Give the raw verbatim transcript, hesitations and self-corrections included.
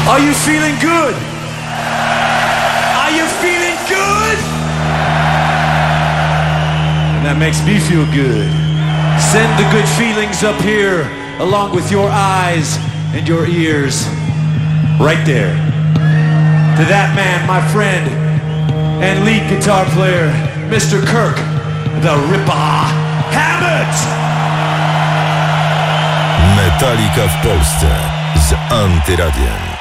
Are you feeling good? Are you feeling good? And that makes me feel good. Send the good feelings up here along with your eyes and your ears. Right there. To that man, my friend and lead guitar player, Mister Kirk, the Ripper Hammett! Metallica w Polsce z Antyradiem.